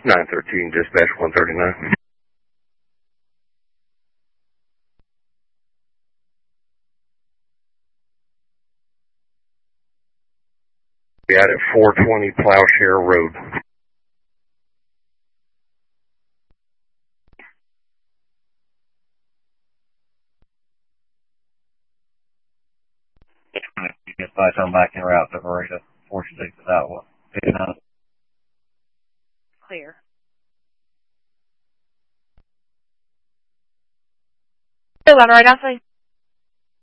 913, dispatch 139. Be out at 420 Plowshare Road. Dispatch, I'm back en route to Verita, 46 Outlook. Clear. Still on right outside.